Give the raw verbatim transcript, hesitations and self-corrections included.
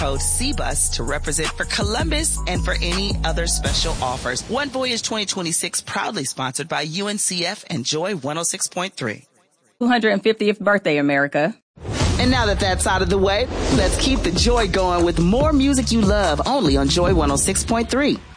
Code C bus to represent for Columbus and for any other special offers. One Voyage twenty twenty-six proudly sponsored by U N C F and Joy one oh six point three. two hundred fiftieth birthday, America. And now that that's out of the way, let's keep the joy going with more music you love only on Joy one oh six point three.